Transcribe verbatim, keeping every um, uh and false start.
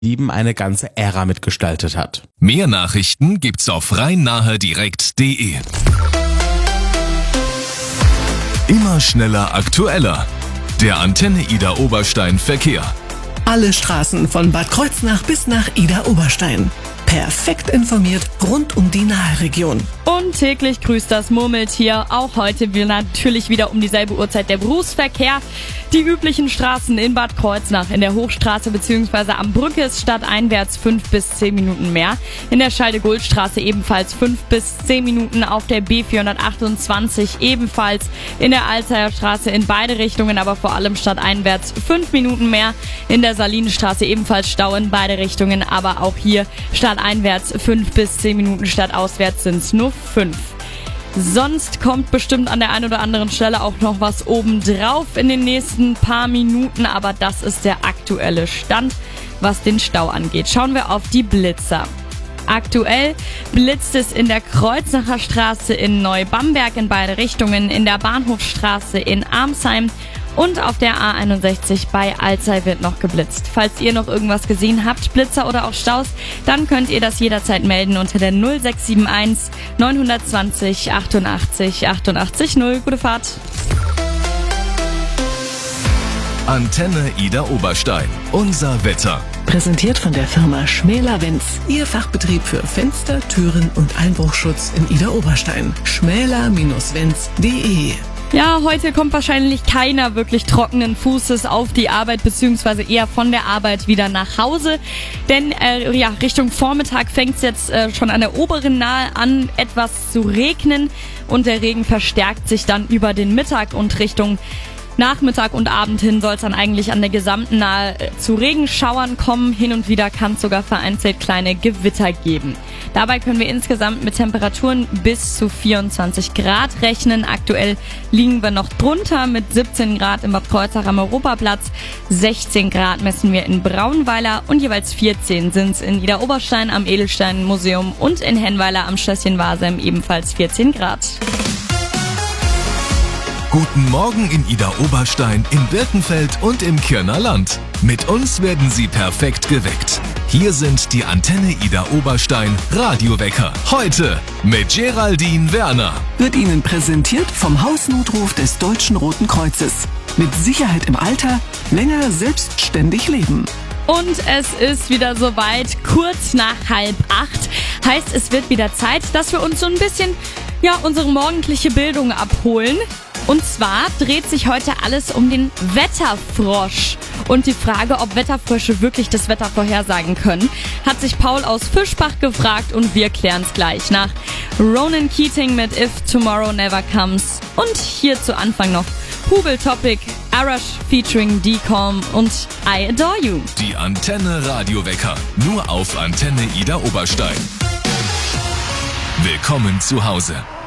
sieben eine ganze Ära mitgestaltet hat. Mehr Nachrichten gibt's auf rhein nahe direkt punkt de. Immer schneller, aktueller. Der Antenne Idar Oberstein Verkehr. Alle Straßen von Bad Kreuznach bis nach Idar Oberstein. Perfekt informiert rund um die Nahe-Region. Und täglich grüßt das Murmeltier. Auch heute will natürlich wieder um dieselbe Uhrzeit der Berufsverkehr. Die üblichen Straßen in Bad Kreuznach, in der Hochstraße bzw. am Brücke ist stadteinwärts fünf bis zehn Minuten mehr. In der Schalde-Gold-Straße ebenfalls fünf bis zehn Minuten. Auf der B vierhundertachtundzwanzig ebenfalls. In der Alzheimer Straße in beide Richtungen, aber vor allem stadteinwärts fünf Minuten mehr. In der Salinenstraße ebenfalls Stau in beide Richtungen, aber auch hier stadteinwärts fünf bis zehn Minuten, stadtauswärts sind es nur fünf. Sonst kommt bestimmt an der einen oder anderen Stelle auch noch was obendrauf in den nächsten paar Minuten, aber das ist der aktuelle Stand, was den Stau angeht. Schauen wir auf die Blitzer. Aktuell blitzt es in der Kreuznacher Straße in Neubamberg in beide Richtungen, in der Bahnhofstraße in Armsheim und auf der A einundsechzig bei Alzey wird noch geblitzt. Falls ihr noch irgendwas gesehen habt, Blitzer oder auch Staus, dann könnt ihr das jederzeit melden unter der null sechs sieben eins neun zwei null achtundachtzig achtundachtzig null. Gute Fahrt! Antenne Idar Oberstein. Unser Wetter. Präsentiert von der Firma Schmäler-Wenz. Ihr Fachbetrieb für Fenster, Türen und Einbruchschutz in Idar Oberstein. schmäler Bindestrich wenz punkt de. Ja, heute kommt wahrscheinlich keiner wirklich trockenen Fußes auf die Arbeit beziehungsweise eher von der Arbeit wieder nach Hause. Denn äh, ja, Richtung Vormittag fängt es jetzt äh, schon an der oberen Nahe an, etwas zu regnen. Und der Regen verstärkt sich dann über den Mittag und Richtung Nachmittag und Abend hin soll es dann eigentlich an der gesamten Nahe zu Regenschauern kommen. Hin und wieder kann es sogar vereinzelt kleine Gewitter geben. Dabei können wir insgesamt mit Temperaturen bis zu vierundzwanzig Grad rechnen. Aktuell liegen wir noch drunter mit siebzehn Grad im Bad Kreuznach am Europaplatz. sechzehn Grad messen wir in Braunweiler und jeweils vierzehn sind es in Idar Oberstein am Edelstein-Museum und in Hennweiler am Schlösschen Wasem ebenfalls vierzehn Grad. Guten Morgen in Idar Oberstein, in Birkenfeld und im Kirner Land. Mit uns werden Sie perfekt geweckt. Hier sind die Antenne Idar Oberstein Radiowecker. Heute mit Geraldine Werner. Wird Ihnen präsentiert vom Hausnotruf des Deutschen Roten Kreuzes. Mit Sicherheit im Alter, länger selbstständig leben. Und es ist wieder soweit, kurz nach halb acht. Heißt, es wird wieder Zeit, dass wir uns so ein bisschen, ja, unsere morgendliche Bildung abholen. Und zwar dreht sich heute alles um den Wetterfrosch. Und die Frage, ob Wetterfrösche wirklich das Wetter vorhersagen können, hat sich Paul aus Fischbach gefragt und wir klären es gleich nach Ronan Keating mit If Tomorrow Never Comes. Und hier zu Anfang noch Hubel Topic, Arash featuring D-Com und I Adore You. Die Antenne Radiowecker, nur auf Antenne Idar Oberstein. Willkommen zu Hause.